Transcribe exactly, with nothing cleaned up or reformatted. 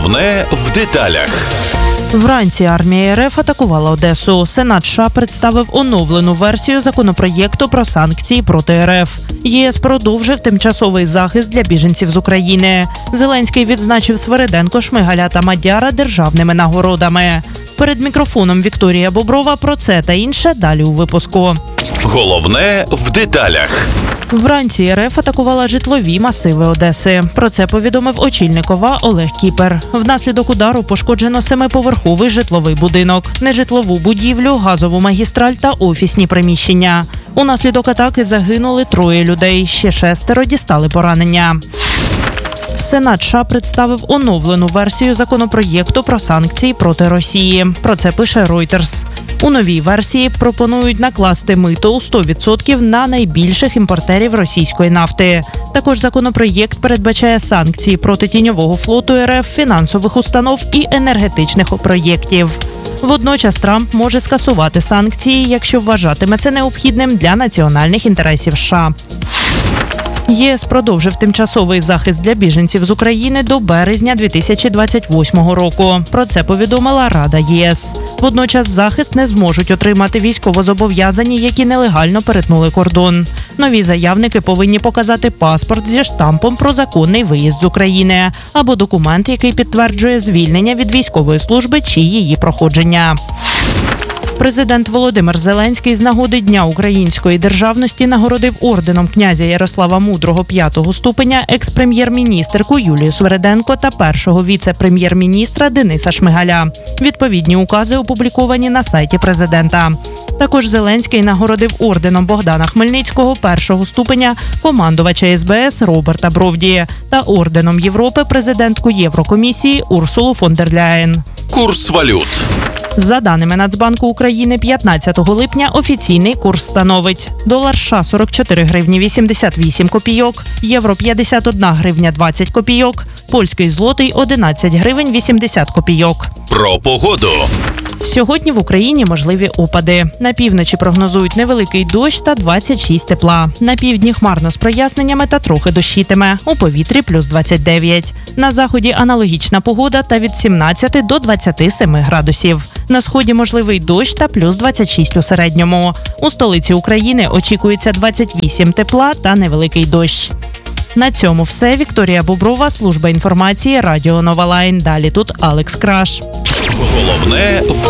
Головне в деталях. Вранці армія РФ атакувала Одесу. Сенат США представив оновлену версію законопроєкту про санкції проти РФ. ЄС продовжив тимчасовий захист для біженців з України. Зеленський відзначив Свириденко, Шмигаля та Мадяра державними нагородами. Перед мікрофоном Вікторія Боброва про це та інше далі у випуску. Головне в деталях. Вранці РФ атакувала житлові масиви Одеси. Про це повідомив очільник ОВА Олег Кіпер. Внаслідок удару пошкоджено семиповерховий житловий будинок, нежитлову будівлю, газову магістраль та офісні приміщення. Унаслідок атаки загинули троє людей, ще шестеро дістали поранення. Сенат США представив оновлену версію законопроєкту про санкції проти Росії. Про це пише Reuters. У новій версії пропонують накласти мито у сто відсотків на найбільших імпортерів російської нафти. Також законопроєкт передбачає санкції проти тіньового флоту РФ, фінансових установ і енергетичних проєктів. Водночас Трамп може скасувати санкції, якщо вважатиме це необхідним для національних інтересів США. ЄС продовжив тимчасовий захист для біженців з України до березня дві тисячі двадцять восьмого року. Про це повідомила Рада ЄС. Водночас захист не зможуть отримати військовозобов'язані, які нелегально перетнули кордон. Нові заявники повинні показати паспорт зі штампом про законний виїзд з України або документ, який підтверджує звільнення від військової служби чи її проходження. Президент Володимир Зеленський з нагоди Дня української державності нагородив орденом князя Ярослава Мудрого п'ятого ступеня екс-прем'єр-міністерку Юлію Свириденко та першого віце-прем'єр-міністра Дениса Шмигаля. Відповідні укази опубліковані на сайті президента. Також Зеленський нагородив орденом Богдана Хмельницького першого ступеня командувача СБС Роберта Бровді та орденом Європи президентку Єврокомісії Урсулу фон дер Ляєн. Курс валют. За даними Нацбанку України, п'ятнадцятого липня офіційний курс становить: долар США – сорок чотири гривні вісімдесят вісім копійок, євро – п'ятдесят одна гривня двадцять копійок, польський злотий – одинадцять гривень вісімдесят копійок. Про погоду. Сьогодні в Україні можливі опади. На півночі прогнозують невеликий дощ та двадцять шість тепла. На півдні хмарно з проясненнями та трохи дощитиме. У повітрі плюс двадцять дев'ять. На заході аналогічна погода та від сімнадцяти до двадцяти семи градусів. На сході можливий дощ та плюс двадцять шість у середньому. У столиці України очікується двадцять вісім тепла та невеликий дощ. На цьому все. Вікторія Боброва, служба інформації, Радіо Нова Лайн. Далі тут Алекс Краш. Головне в